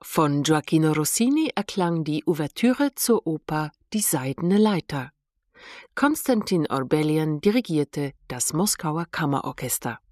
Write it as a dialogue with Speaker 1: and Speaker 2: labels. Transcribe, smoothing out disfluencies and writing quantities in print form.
Speaker 1: Von Gioachino Rossini erklang die Ouvertüre zur Oper Die Seidene Leiter. Konstantin Orbelian dirigierte das Moskauer Kammerorchester.